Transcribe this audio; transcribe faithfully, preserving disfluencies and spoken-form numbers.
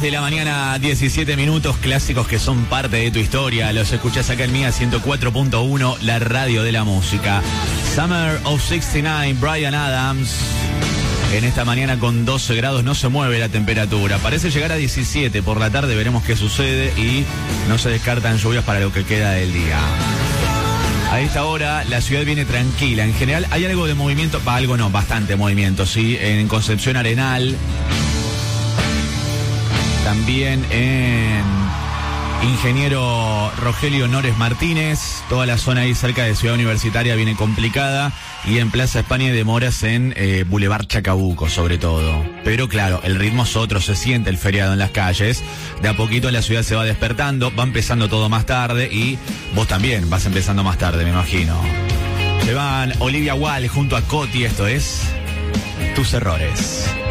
de la mañana, diecisiete minutos, clásicos que son parte de tu historia. Los escuchás acá en Mía ciento cuatro punto uno, la radio de la música. Summer of sesenta y nueve, Bryan Adams. En esta mañana con doce grados no se mueve la temperatura. Parece llegar a diecisiete por la tarde, veremos qué sucede y no se descartan lluvias para lo que queda del día. A esta hora la ciudad viene tranquila. En general hay algo de movimiento, va, algo no, bastante movimiento, sí, en Concepción Arenal. También en Ingeniero Rogelio Nores Martínez. Toda la zona ahí cerca de Ciudad Universitaria viene complicada. Y en Plaza España hay demoras en eh, Boulevard Chacabuco, sobre todo. Pero claro, el ritmo es otro, se siente el feriado en las calles. De a poquito la ciudad se va despertando, va empezando todo más tarde y vos también vas empezando más tarde, me imagino. Se van Olivia Wilde junto a Coti, esto es Tus Errores.